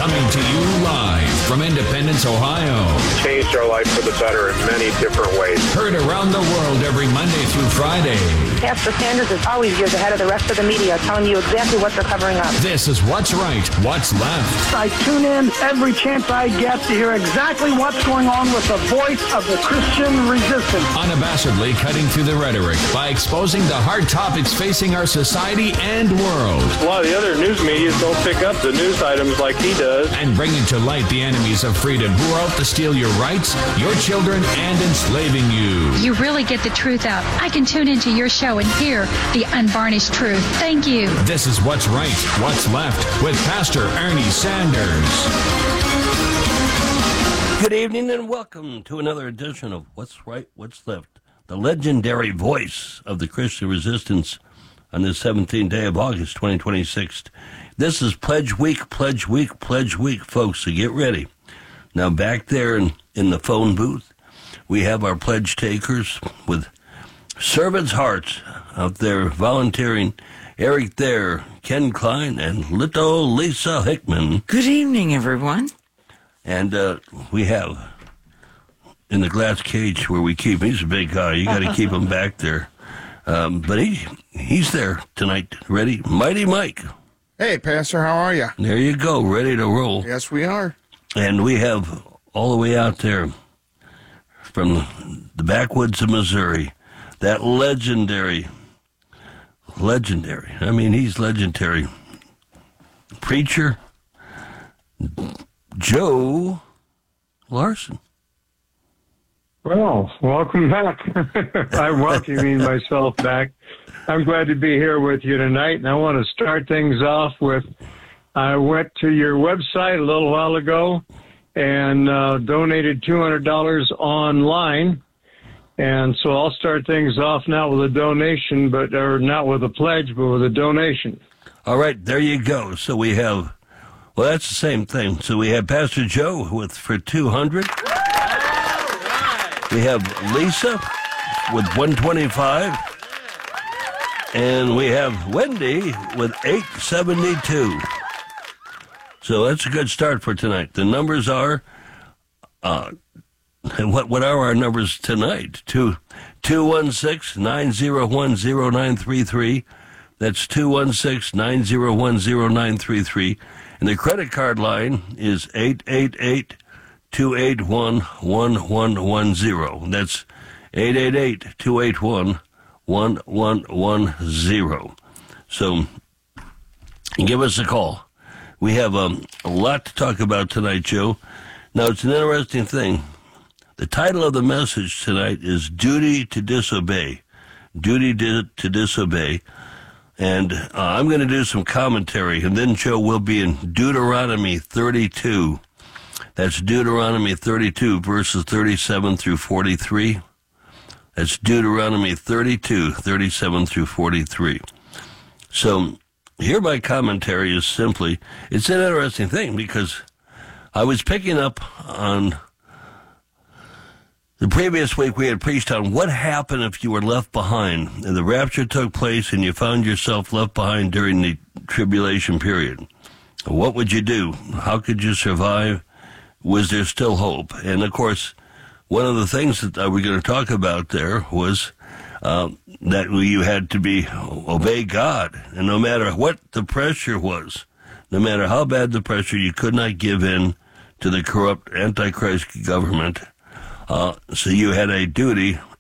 Coming to you live from Independence, Ohio. Changed our life for the better in many different ways. Heard around the world every Monday through Friday. Pastor Sanders is always years ahead of the rest of the media, telling you exactly what they're covering up. This is What's Right, What's Left. I tune in every chance I get to hear exactly what's going on with the voice of the Christian resistance. Unabashedly cutting through the rhetoric by exposing the hard topics facing our society and world. A lot of the other news media don't pick up the news items like he does. And bringing to light the enemies of freedom who are out to steal your rights, your children, and enslaving you. You really get the truth out. I can tune into your show and hear the unvarnished truth. Thank you. This is What's Right, What's Left with Pastor Ernie Sanders. Good evening and welcome to another edition of What's Right, What's Left, the legendary voice of the Christian resistance on the 17th day of August, 2026. This is Pledge Week, Pledge Week, Pledge Week, folks, so get ready. Now back there in the phone booth, we have our pledge takers with servants' hearts out there volunteering. Eric Thayer, Ken Klein, and little Lisa Hickman. Good evening, everyone. And we have in the glass cage where we keep him. He's a big guy. You got to keep him back there. But he's there tonight, ready. Mighty Mike. Hey, Pastor, how are you? There you go, ready to roll. Yes, we are. And we have all the way out there from the backwoods of Missouri, that legendary, I mean, he's legendary, preacher, Joe Larson. Well, welcome back. I'm welcoming myself back. I'm glad to be here with you tonight, and I want to start things off with, I went to your website a little while ago and donated $200 online, and so I'll start things off now with a donation, or not with a pledge, but with a donation. All right, there you go. So we have, well, that's the same thing. So we have Pastor Joe for $200. We have Lisa with $125. And we have Wendy with $872. So that's a good start for tonight. The numbers are, what are our numbers tonight? 216-901-0933. That's 216-901-0933. And the credit card line is 888-281-1110. That's 888-281-1110. So give us a call. We have a lot to talk about tonight, Joe. Now, it's an interesting thing. The title of the message tonight is Duty to Disobey. Duty to Disobey. And I'm going to do some commentary, and then Joe will be in Deuteronomy 32. That's Deuteronomy 32, verses 37 through 43. That's Deuteronomy 32, 37 through 43. So here my commentary is simply, it's an interesting thing because I was picking up on the previous week we had preached on what happened if you were left behind and the rapture took place and you found yourself left behind during the tribulation period. What would you do? How could you survive? Was there still hope? And of course, one of the things that we're going to talk about there was that you had to obey God. And no matter what the pressure was, no matter how bad the pressure, you could not give in to the corrupt Antichrist government. So you had a duty